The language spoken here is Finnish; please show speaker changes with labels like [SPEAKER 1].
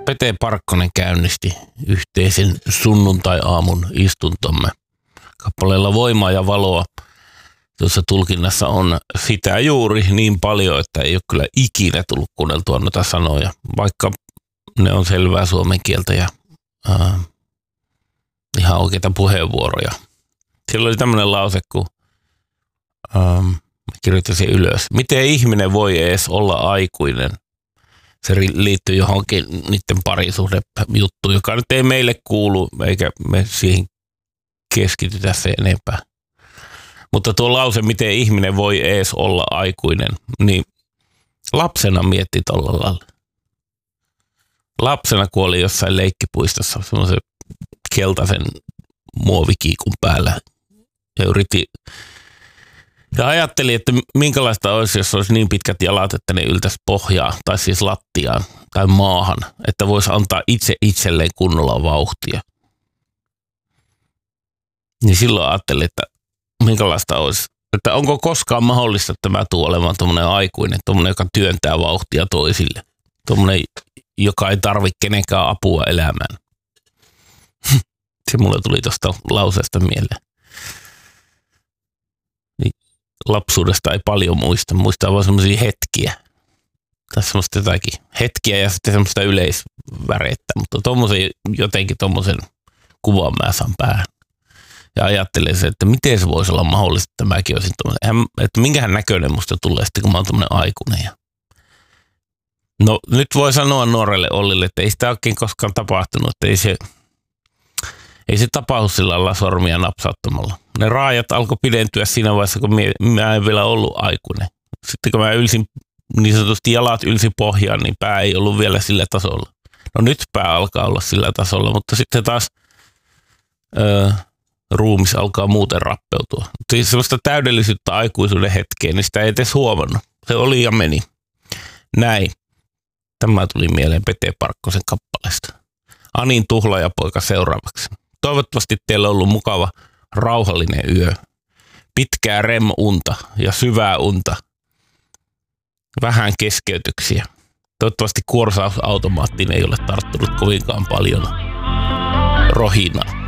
[SPEAKER 1] Pete Parkkonen käynnisti yhteisen sunnuntai-aamun istuntomme kappaleella Voimaa ja valoa. Tuossa tulkinnassa on sitä juuri niin paljon, että ei ole kyllä ikinä tullut kuunneltua noita sanoja, vaikka ne on selvää suomen kieltä ja ihan oikeita puheenvuoroja. Siellä oli tämmöinen lause, kun kirjoitin sen ylös. Miten ihminen voi edes olla aikuinen? Se liittyy johonkin niiden parisuhdejuttuun, joka nyt ei meille kuulu, eikä me siihen keskitytä se enempää. Mutta tuo lause, miten ihminen voi edes olla aikuinen, niin lapsena mietti tuolla lailla. Lapsena, kun oli jossain leikkipuistossa semmoisen keltaisen muovikiikun päällä ja yritti ja ajattelin, että minkälaista olisi, jos olisi niin pitkät jalat, että ne yltäisi pohjaa tai siis lattiaan tai maahan, että voisi antaa itselleen kunnolla vauhtia. Niin silloin ajattelin, että minkälaista olisi, että onko koskaan mahdollista, että mä tuun olemaan tuommoinen aikuinen, tuommoinen, joka työntää vauhtia toisille, tuommoinen, joka ei tarvitse kenenkään apua elämään. Se mulle tuli tuosta lauseesta mieleen. Lapsuudesta ei paljon muistaa vaan semmoisia hetkiä. Tai semmoista jotakin hetkiä ja sitten semmoista yleisvärettä, mutta jotenkin tommosen kuvan mä saan päähän. Ja ajattelen se, että miten se voisi olla mahdollista, että mäkin olisin tommoinen, että minkähän näköinen musta tulee sitten, kun mä oon tommoinen aikuinen. No nyt voi sanoa nuorelle Ollille, että ei sitä oikein koskaan tapahtunut, että ei se tapahdu sillä lailla sormia napsauttamalla. Ne raajat alkoi pidentyä siinä vaiheessa, kun mä en vielä ollut aikuinen. Sitten kun mä ylsin, niin sanotusti jalat ylsi pohjaan, niin pää ei ollut vielä sillä tasolla. No nyt pää alkaa olla sillä tasolla, mutta sitten taas ruumis alkaa muuten rappeutua. Siis sellaista täydellisyyttä aikuisuuden hetkeen, niin sitä ei edes huomannut. Se oli ja meni. Näin. Tämä tuli mieleen Pete Parkkosen kappaleesta. Anin tuhlaajapoika seuraavaksi. Toivottavasti teillä on ollut mukava, rauhallinen yö. Pitkää REM-unta ja syvää unta. Vähän keskeytyksiä. Toivottavasti kuorsausautomaattiin ei ole tarttunut kovinkaan paljon rohinaa.